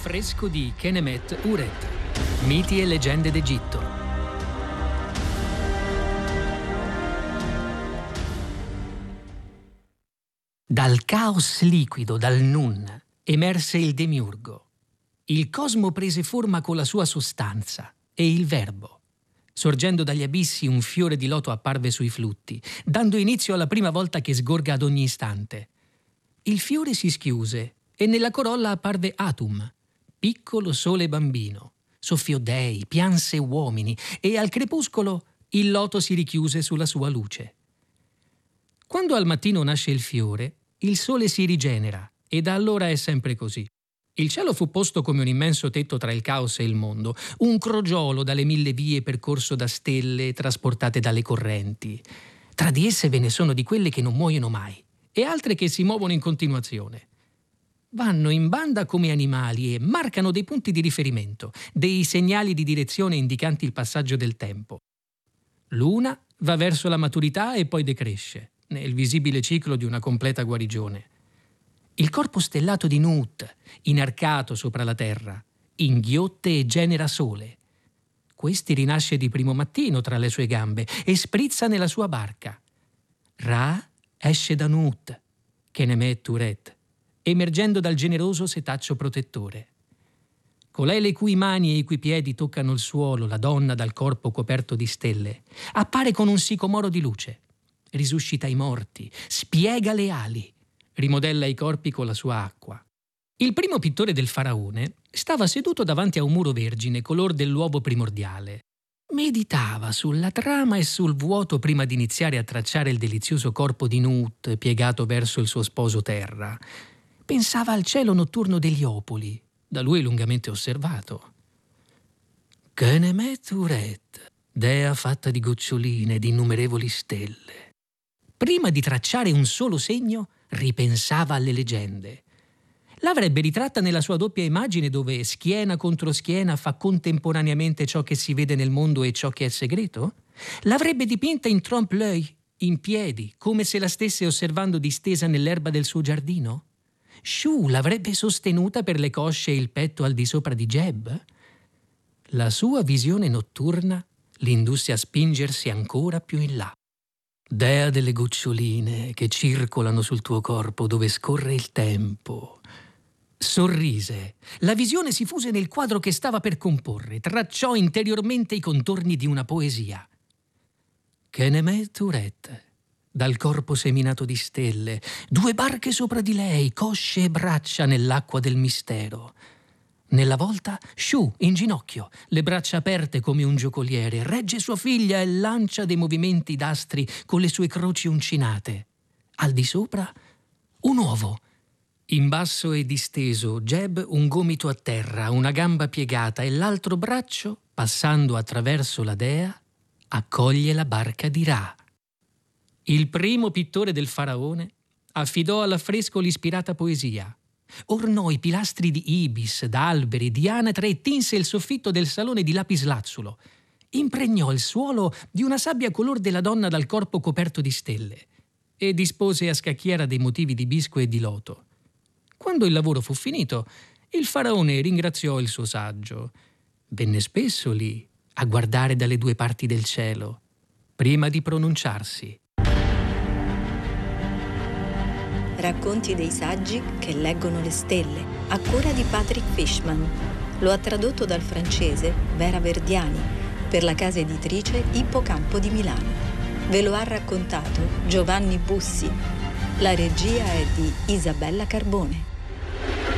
L'affresco di Khenemet Uret, miti e leggende d'Egitto. Dal caos liquido, dal Nun, emerse il Demiurgo. Il cosmo prese forma con la sua sostanza e il Verbo. Sorgendo dagli abissi un fiore di loto apparve sui flutti, dando inizio alla prima volta che sgorga ad ogni istante. Il fiore si schiuse e nella corolla apparve Atum, piccolo sole bambino. Soffiò dei, pianse uomini e al crepuscolo il loto si richiuse sulla sua luce. Quando al mattino nasce il fiore, il sole si rigenera e da allora è sempre così. Il cielo fu posto come un immenso tetto tra il caos e il mondo, un crogiolo dalle 1000 vie percorso da stelle trasportate dalle correnti. Tra di esse ve ne sono di quelle che non muoiono mai e altre che si muovono in continuazione. Vanno in banda come animali e marcano dei punti di riferimento, dei segnali di direzione indicanti il passaggio del tempo. L'una va verso la maturità e poi decresce, nel visibile ciclo di una completa guarigione. Il corpo stellato di Nut, inarcato sopra la terra, inghiotte e genera sole. Questi rinasce di primo mattino tra le sue gambe e sprizza nella sua barca. Ra esce da Nut, Khenemet Uret, emergendo dal generoso setaccio protettore. Colei le cui mani e i cui piedi toccano il suolo, la donna dal corpo coperto di stelle, appare con un sicomoro di luce. Risuscita i morti, spiega le ali, rimodella i corpi con la sua acqua. Il primo pittore del faraone stava seduto davanti a un muro vergine color dell'uovo primordiale. Meditava sulla trama e sul vuoto prima di iniziare a tracciare il delizioso corpo di Nut piegato verso il suo sposo terra. Pensava al cielo notturno degli Opoli, da lui lungamente osservato. Khenemet Uret, dea fatta di goccioline e di innumerevoli stelle. Prima di tracciare un solo segno, ripensava alle leggende. L'avrebbe ritratta nella sua doppia immagine dove schiena contro schiena fa contemporaneamente ciò che si vede nel mondo e ciò che è segreto? L'avrebbe dipinta in trompe-l'œil, in piedi, come se la stesse osservando distesa nell'erba del suo giardino? Shu l'avrebbe sostenuta per le cosce e il petto al di sopra di Geb? La sua visione notturna l'indusse a spingersi ancora più in là. Dea delle goccioline che circolano sul tuo corpo dove scorre il tempo. Sorrise. La visione si fuse nel quadro che stava per comporre, tracciò interiormente i contorni di una poesia. Khenemet Uret, dal corpo seminato di stelle, 2 barche sopra di lei, cosce e braccia nell'acqua del mistero. Nella volta, Shu, in ginocchio, le braccia aperte come un giocoliere, regge sua figlia e lancia dei movimenti d'astri con le sue croci uncinate. Al di sopra, un uovo. In basso e disteso, Geb un gomito a terra, una gamba piegata e l'altro braccio, passando attraverso la dea, accoglie la barca di Ra. Il primo pittore del faraone affidò all'affresco l'ispirata poesia. Ornò i pilastri di ibis, d'alberi, di anatre e tinse il soffitto del salone di lapislazzulo. Impregnò il suolo di una sabbia color della donna dal corpo coperto di stelle e dispose a scacchiera dei motivi di bisco e di loto. Quando il lavoro fu finito, il faraone ringraziò il suo saggio. Venne spesso lì a guardare dalle 2 parti del cielo, prima di pronunciarsi. Racconti dei saggi che leggono le stelle, a cura di Patrick Fishman. Lo ha tradotto dal francese Vera Verdiani per la casa editrice Ippocampo di Milano. Ve lo ha raccontato Giovanni Bussi. La regia è di Isabella Carbone.